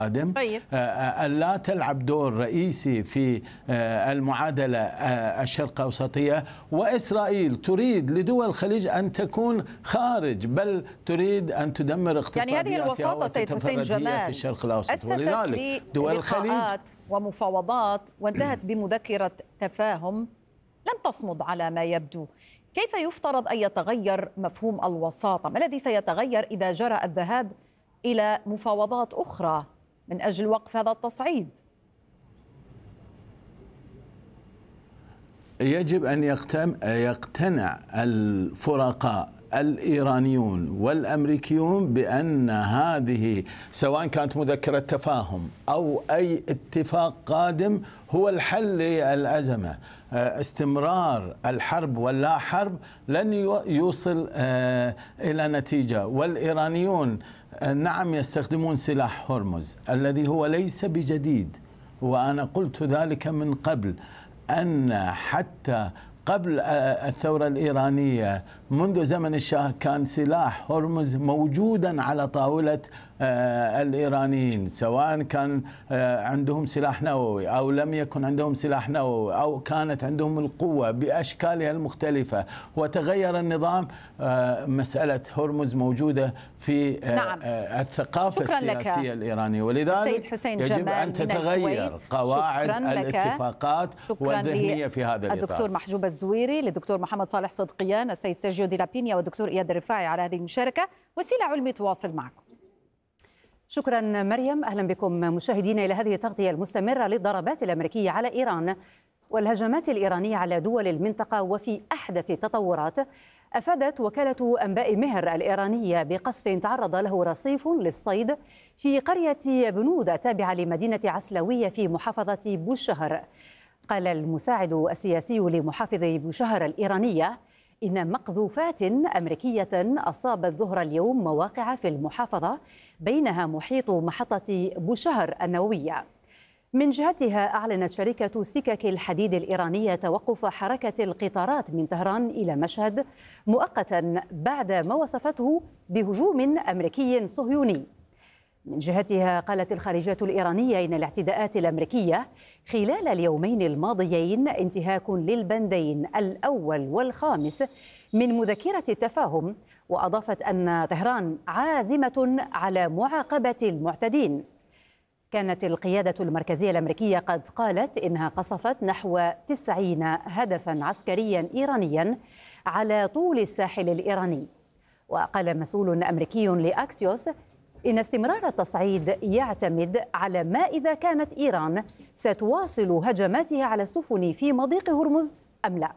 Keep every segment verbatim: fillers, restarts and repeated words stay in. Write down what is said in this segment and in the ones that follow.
القادم طيب. لا تلعب دور رئيسي في المعادلة الشرق أوسطية، وإسرائيل تريد لدول الخليج أن تكون خارج، بل تريد أن تدمر اقتصادياتها يعني هذه الوساطة سيد حسين جمال في الشرق الأوسط، أسست ولذلك دول الخليج ومفاوضات وانتهت بمذكرة تفاهم لم تصمد على ما يبدو. كيف يفترض أن يتغير مفهوم الوساطة؟ ما الذي سيتغير إذا جرى الذهاب إلى مفاوضات أخرى من أجل وقف هذا التصعيد؟ يجب أن يقتنع الفرقاء الإيرانيون والأمريكيون بأن هذه سواء كانت مذكرة تفاهم أو أي اتفاق قادم هو الحل للأزمة. استمرار الحرب واللا حرب لن يوصل إلى نتيجة، والإيرانيون نعم يستخدمون سلاح هرمز الذي هو ليس بجديد، وأنا قلت ذلك من قبل أن حتى قبل الثورة الإيرانية منذ زمن الشاه كان سلاح هرمز موجودا على طاولة الإيرانيين، سواء كان عندهم سلاح نووي أو لم يكن عندهم سلاح نووي أو كانت عندهم القوة بأشكالها المختلفة وتغير النظام. مسألة هرمز موجودة في نعم. الثقافة السياسية الإيرانية، ولذلك يجب أن تتغير قواعد الاتفاقات والذهنية في هذا الإطار. الدكتور محجوب الزويري، للدكتور محمد صالح صدقيان، السيد سيرجيو دي لابينيا والدكتور إياد الرفاعي على هذه المشاركة. وسيلة علمي تواصل معكم. شكرا مريم. أهلا بكم مشاهدينا إلى هذه التغطية المستمرة للضربات الأمريكية على إيران والهجمات الإيرانية على دول المنطقة. وفي أحدث التطورات أفادت وكالة أنباء مهر الإيرانية بقصف تعرض له رصيف للصيد في قرية بنودة تابعة لمدينة عسلوية في محافظة بوشهر. قال المساعد السياسي لمحافظ بوشهر الإيرانية إن مقذوفات أمريكية أصابت ظهر اليوم مواقع في المحافظة بينها محيط محطة بوشهر النووية. من جهتها أعلنت شركة سكك الحديد الإيرانية توقف حركة القطارات من طهران إلى مشهد مؤقتا بعد ما وصفته بهجوم أمريكي صهيوني. من جهتها قالت الخارجية الإيرانية إن الاعتداءات الأمريكية خلال اليومين الماضيين انتهاك للبندين الأول والخامس من مذكرة التفاهم، وأضافت أن طهران عازمة على معاقبة المعتدين. كانت القيادة المركزية الأمريكية قد قالت إنها قصفت نحو تسعين هدفا عسكريا إيرانيا على طول الساحل الإيراني. وقال مسؤول أمريكي لأكسيوس إن استمرار التصعيد يعتمد على ما إذا كانت إيران ستواصل هجماتها على السفن في مضيق هرمز أم لا.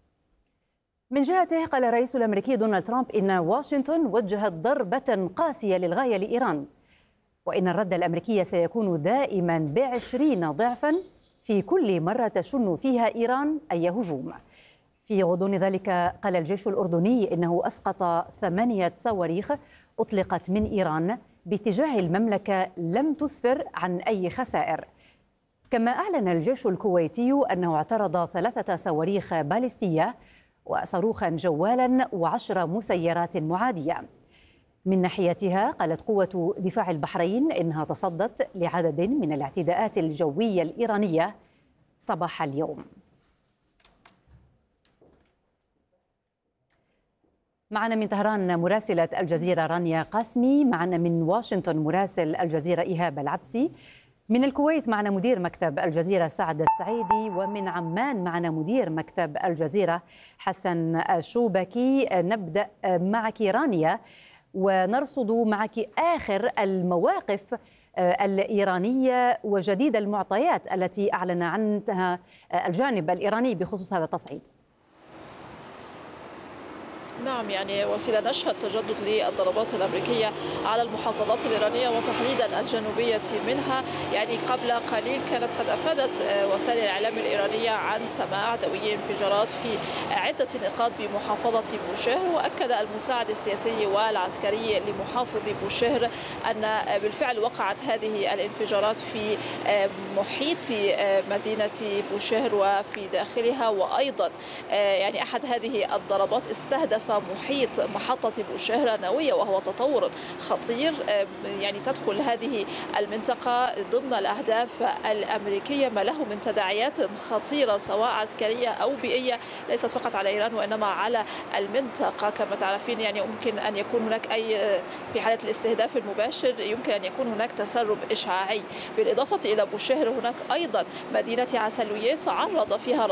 من جهته قال الرئيس الأمريكي دونالد ترامب إن واشنطن وجهت ضربة قاسية للغاية لإيران، وإن الرد الأمريكي سيكون دائما بعشرين ضعفا في كل مرة تشن فيها إيران أي هجوم. في غضون ذلك قال الجيش الأردني إنه أسقط ثمانية صواريخ أطلقت من إيران باتجاه المملكة لم تسفر عن أي خسائر. كما أعلن الجيش الكويتي أنه اعترض ثلاثة صواريخ باليستية وصاروخا جوالا وعشر مسيرات معادية. من ناحيتها قالت قوة دفاع البحرين إنها تصدت لعدد من الاعتداءات الجوية الإيرانية صباح اليوم. معنا من طهران مراسلة الجزيرة رانيا قاسمي، معنا من واشنطن مراسل الجزيرة إيهاب العبسي، من الكويت معنا مدير مكتب الجزيرة سعد السعيدي، ومن عمان معنا مدير مكتب الجزيرة حسن الشوبكي. نبدأ معك رانيا ونرصد معك آخر المواقف الإيرانية وجديد المعطيات التي أعلن عنها الجانب الإيراني بخصوص هذا التصعيد. نعم، يعني وسيلة نشهد تجدد للضربات الأمريكية على المحافظات الإيرانية وتحديدا الجنوبية منها. يعني قبل قليل كانت قد أفادت وسائل الإعلام الإيرانية عن سماع دوي انفجارات في عدة نقاط بمحافظة بوشهر. وأكد المساعد السياسي والعسكري لمحافظ بوشهر أن بالفعل وقعت هذه الانفجارات في محيط مدينة بوشهر وفي داخلها. وأيضا يعني أحد هذه الضربات استهدف منطقة محيط محطة بوشهر النووية، وهو تطور خطير. يعني تدخل هذه المنطقة ضمن الأهداف الأمريكية، ما له من تداعيات خطيرة سواء عسكرية أو بيئية، ليست فقط على إيران وإنما على المنطقة. كما تعرفين يعني يمكن أن يكون هناك أي في حالة الاستهداف المباشر يمكن أن يكون هناك تسرب إشعاعي. بالإضافة إلى بوشهر هناك أيضا مدينة عسلوية تعرض فيها